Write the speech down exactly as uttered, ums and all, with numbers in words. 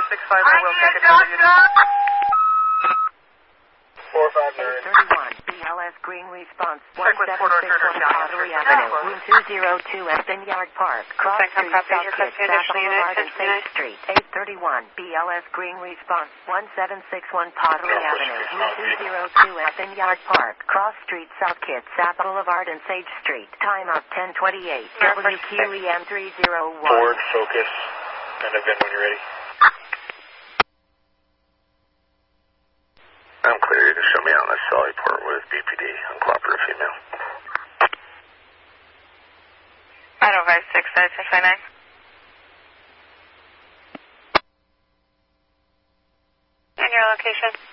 six five, I will take it to the unit. four five nine. eight thirty-one, B L S Green Response, Check with Port one seven six Orchard one County. Pottery Avenue, room two oh two at Vineyard Park, Cross Street, South Kit, South Boulevard, and Saint Street. eight thirty-one, B L S Green Response, one seven six one Pottery Avenue, room two oh two at Vineyard Park, Cross Street, South Kit, South Boulevard, and Sage Street. Time of ten twenty-eight, W Q E M three oh one. Forward, focus, and again when you're ready. I'm clear, you can show me out on the Sally Port with B P D, uncooperative female. nine oh five six, six five nine. And your location?